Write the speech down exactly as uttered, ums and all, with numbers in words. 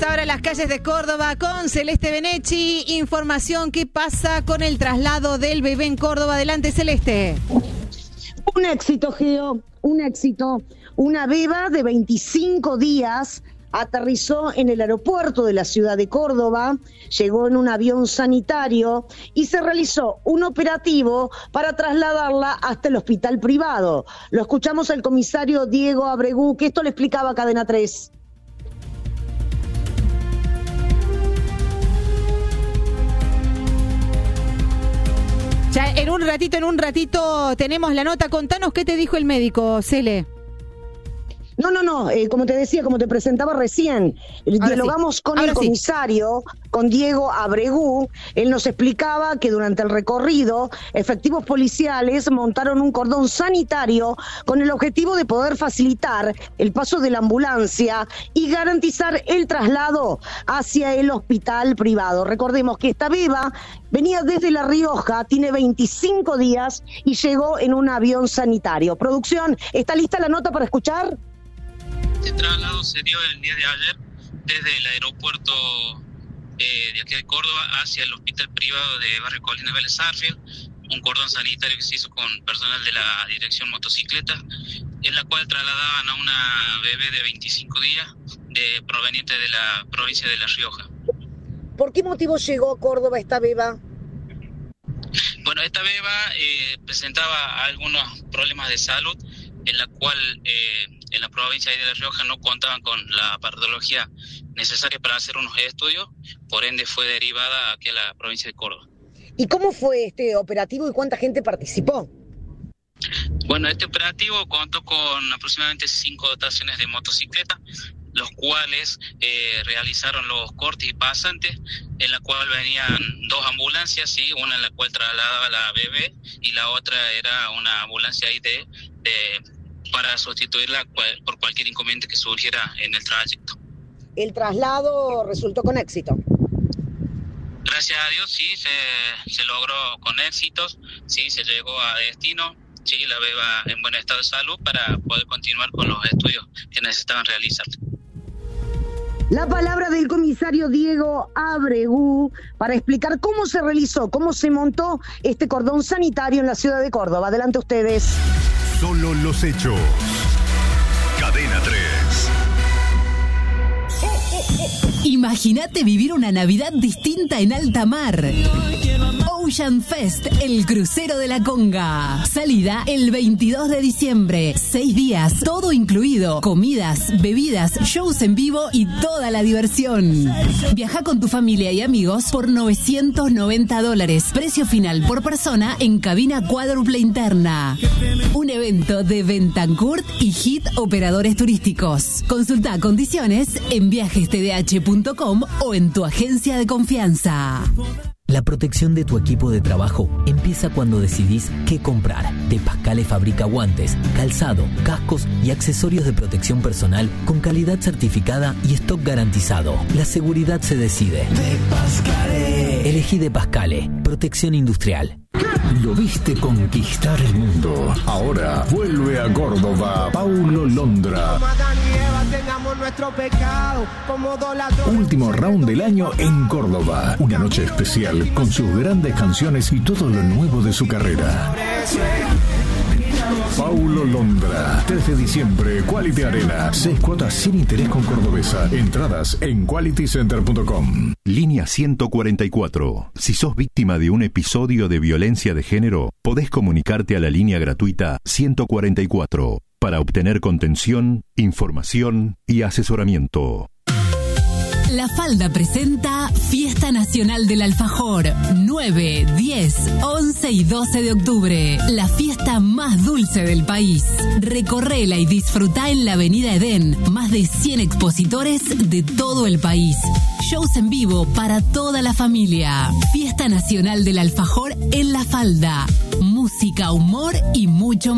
ahora a las calles de Córdoba con Celeste Benecci. Información, ¿qué pasa con el traslado del bebé en Córdoba? Adelante, Celeste. Un éxito, Geo, un éxito. Una beba de veinticinco días aterrizó en el aeropuerto de la ciudad de Córdoba, llegó en un avión sanitario y se realizó un operativo para trasladarla hasta el hospital privado. Lo escuchamos al comisario Diego Abregú, que esto le explicaba a Cadena tres. Ya en un ratito, en un ratito tenemos la nota. Contanos qué te dijo el médico, Cele. No, no, no, eh, como te decía, como te presentaba recién, Ahora dialogamos sí. con Ahora el comisario, sí. con Diego Abregú. Él nos explicaba que durante el recorrido, efectivos policiales montaron un cordón sanitario con el objetivo de poder facilitar el paso de la ambulancia y garantizar el traslado hacia el hospital privado. Recordemos que esta beba venía desde La Rioja, tiene veinticinco días y llegó en un avión sanitario. Producción, ¿está lista la nota para escuchar? Este traslado se dio el día de ayer desde el aeropuerto eh, de aquí de Córdoba hacia el hospital privado de Barrio Colina Vélez Sarsfield, un cordón sanitario que se hizo con personal de la dirección motocicleta, en la cual trasladaban a una bebé de veinticinco días de, proveniente de la provincia de La Rioja. ¿Por qué motivo llegó a Córdoba esta beba? Bueno, esta beba eh, presentaba algunos problemas de salud, en la cual eh, en la provincia de La Rioja no contaban con la patología necesaria para hacer unos estudios, por ende fue derivada aquí a la provincia de Córdoba. ¿Y cómo fue este operativo y cuánta gente participó? Bueno, este operativo contó con aproximadamente cinco dotaciones de motocicleta, los cuales eh, realizaron los cortes y pasantes, en la cual venían dos ambulancias, ¿sí? Una en la cual trasladaba a la bebé y la otra era una ambulancia I D de para sustituirla por cualquier inconveniente que surgiera en el trayecto. ¿El traslado resultó con éxito? Gracias a Dios, sí, se, se logró con éxitos, sí, se llegó a destino, sí, la beba en buen estado de salud para poder continuar con los estudios que necesitaban realizar. La palabra del comisario Diego Abregú para explicar cómo se realizó, cómo se montó este cordón sanitario en la ciudad de Córdoba. Adelante ustedes. Solo los hechos. Cadena tres. Imagínate vivir una Navidad distinta en alta mar. Ocean Fest, el crucero de la Conga. Salida el veintidós de diciembre. Seis días, todo incluido. Comidas, bebidas, shows en vivo y toda la diversión. Viaja con tu familia y amigos por novecientos noventa dólares. Precio final por persona en cabina cuádruple interna. Un evento de Bentancur y Hit Operadores Turísticos. Consulta condiciones en viajes t d h punto com o en tu agencia de confianza. La protección de tu equipo de trabajo empieza cuando decidís qué comprar. De Pascale fabrica guantes, calzado, cascos y accesorios de protección personal con calidad certificada y stock garantizado. La seguridad se decide. De Pascale. Elegí De Pascale. Protección industrial. Lo viste conquistar el mundo. Ahora vuelve a Córdoba Paulo Londra. Último round del año en Córdoba. Una noche especial con sus grandes canciones y todo lo nuevo de su carrera. Paulo Londra, tres de diciembre, Quality Arena. Seis cuotas sin interés con Cordobesa. Entradas en quality center punto com. Línea ciento cuarenta y cuatro. Si sos víctima de un episodio de violencia de género, podés comunicarte a la línea gratuita ciento cuarenta y cuatro para obtener contención, información y asesoramiento. La Falda presenta Fiesta Nacional del Alfajor, nueve, diez, once y doce de octubre. La fiesta más dulce del país. Recorrela y disfrutá en la Avenida Edén. Más de cien expositores de todo el país. Shows en vivo para toda la familia. Fiesta Nacional del Alfajor en La Falda. Música, humor y mucho más.